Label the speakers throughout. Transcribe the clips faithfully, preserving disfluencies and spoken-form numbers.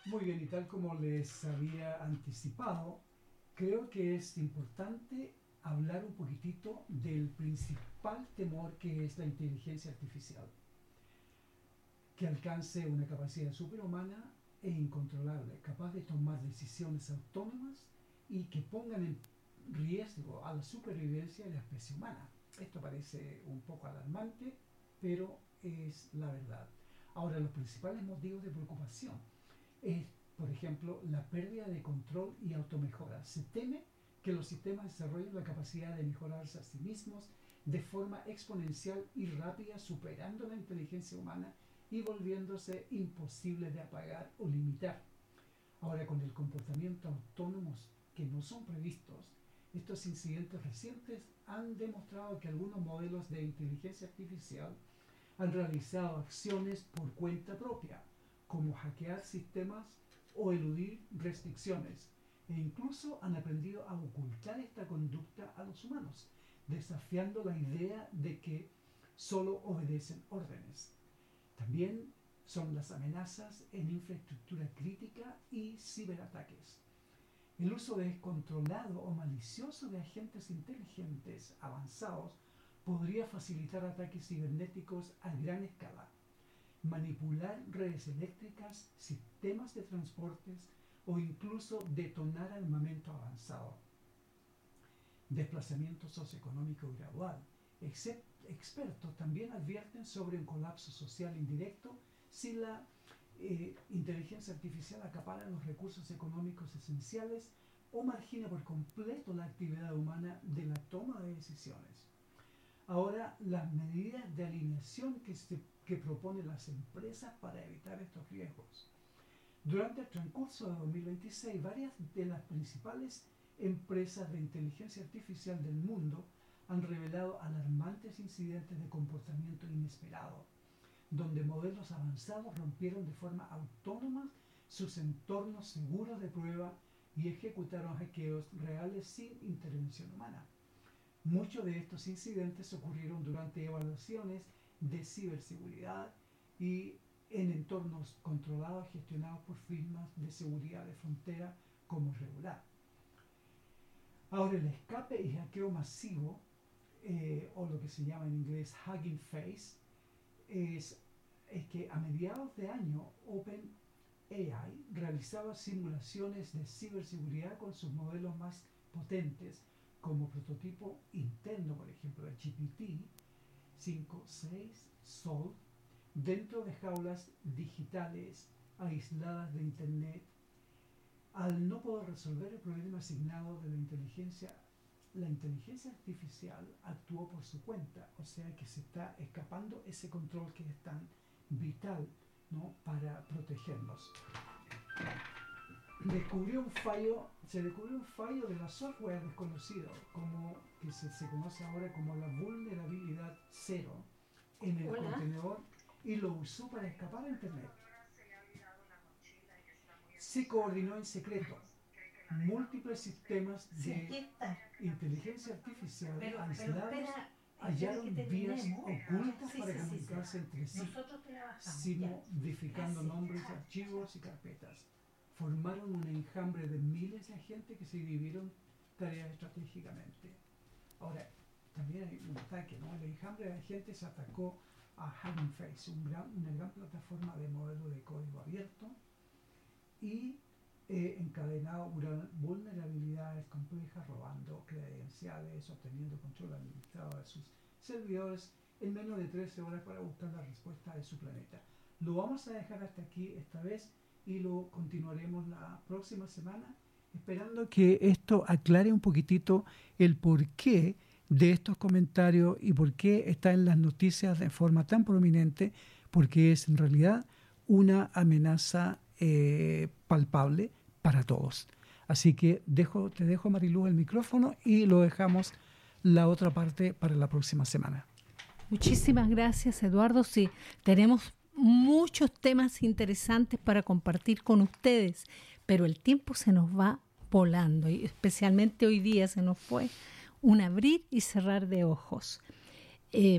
Speaker 1: Muy bien, y tal como les había anticipado, creo que es importante hablar un poquitito del principal temor que es la inteligencia artificial, que alcance una capacidad superhumana e incontrolable, capaz de tomar decisiones autónomas y que pongan en riesgo a la supervivencia de la especie humana. Esto parece un poco alarmante, pero es la verdad. Ahora, los principales motivos de preocupación es, por ejemplo, la pérdida de control y automejora. Se teme que los sistemas desarrollen la capacidad de mejorarse a sí mismos de forma exponencial y rápida, superando la inteligencia humana y volviéndose imposibles de apagar o limitar. Ahora, con el comportamiento autónomos que no son previstos, estos incidentes recientes han demostrado que algunos modelos de inteligencia artificial han realizado acciones por cuenta propia, como hackear sistemas o eludir restricciones, e incluso han aprendido a ocultar esta conducta a los humanos, desafiando la idea de que solo obedecen órdenes. También son las amenazas en infraestructura crítica y ciberataques. El uso descontrolado o malicioso de agentes inteligentes avanzados podría facilitar ataques cibernéticos a gran escala, manipular redes eléctricas, sistemas de transportes o incluso detonar armamento avanzado. Desplazamiento socioeconómico gradual. Except, expertos también advierten sobre un colapso social indirecto si la eh, inteligencia artificial acapara los recursos económicos esenciales o margina por completo la actividad humana de la toma de decisiones. Ahora, las medidas de alineación que, se, que proponen las empresas para evitar estos riesgos. Durante el transcurso de dos mil veintiséis, varias de las principales empresas de inteligencia artificial del mundo han revelado alarmantes incidentes de comportamiento inesperado, donde modelos avanzados rompieron de forma autónoma sus entornos seguros de prueba y ejecutaron hackeos reales sin intervención humana. Muchos de estos incidentes ocurrieron durante evaluaciones de ciberseguridad y en entornos controlados y gestionados por firmas de seguridad de frontera como Regular. Ahora, el escape y hackeo masivo, eh, o lo que se llama en inglés Hugging Face, es, es que a mediados de año OpenAI realizaba simulaciones de ciberseguridad con sus modelos más potentes, como prototipo interno, por ejemplo, el G P T cinco, seis, Sol, dentro de jaulas digitales aisladas de Internet. Al no poder resolver el problema asignado de la inteligencia, la inteligencia artificial actuó por su cuenta, o sea que se está escapando ese control que es tan vital, ¿no?, para protegernos. Descubrió un fallo, se descubrió un fallo de la software desconocido, como que se, se conoce ahora como la vulnerabilidad cero, en el
Speaker 2: Hola.
Speaker 1: contenedor, y lo usó para escapar a Internet. Se coordinó en secreto. Múltiples sistemas
Speaker 2: Sí, aquí
Speaker 1: de
Speaker 2: está.
Speaker 1: inteligencia artificial
Speaker 2: Pero, pero
Speaker 1: aislados
Speaker 2: espera,
Speaker 1: hallaron
Speaker 2: espera que
Speaker 1: vías
Speaker 2: terminemos.
Speaker 1: ocultas
Speaker 2: Sí,
Speaker 1: para
Speaker 2: sí, sí,
Speaker 1: comunicarse
Speaker 2: sí.
Speaker 1: entre sí,
Speaker 2: Nosotros trabajamos.
Speaker 1: sin
Speaker 2: Ya.
Speaker 1: modificando
Speaker 2: Así.
Speaker 1: nombres, archivos y carpetas. Formaron un enjambre de miles de agentes que se dividieron tareas estratégicamente. Ahora, también hay un ataque, ¿no? El enjambre de agentes se atacó a Hugging Face, un gran, una gran plataforma de modelo de código abierto, y eh, encadenado vulnerabilidades complejas, robando credenciales, obteniendo control administrado de sus servidores en menos de trece horas para buscar la respuesta de su planeta. Lo vamos a dejar hasta aquí esta vez y lo continuaremos la próxima semana, esperando que esto aclare un poquitito el porqué de estos comentarios y por qué está en las noticias de forma tan prominente, porque es en realidad una amenaza eh, palpable para todos. Así que dejo, te dejo, Marilú, el micrófono y lo dejamos la otra parte para la próxima semana.
Speaker 3: Muchísimas gracias, Eduardo. Sí, tenemos muchos temas interesantes para compartir con ustedes, pero el tiempo se nos va volando y especialmente hoy día se nos fue un abrir y cerrar de ojos. Eh,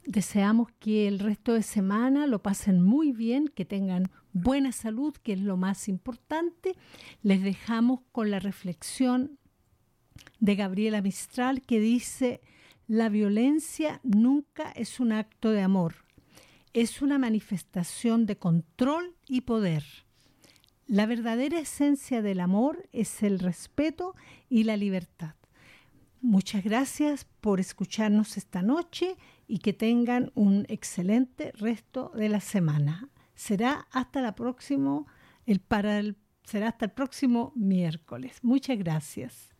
Speaker 3: Deseamos que el resto de semana lo pasen muy bien, que tengan buena salud, que es lo más importante. Les dejamos con la reflexión de Gabriela Mistral, que dice: la violencia nunca es un acto de amor, es una manifestación de control y poder. La verdadera esencia del amor es el respeto y la libertad. Muchas gracias por escucharnos esta noche y que tengan un excelente resto de la semana. Será hasta la próxima, el para el, será hasta el próximo miércoles. Muchas gracias.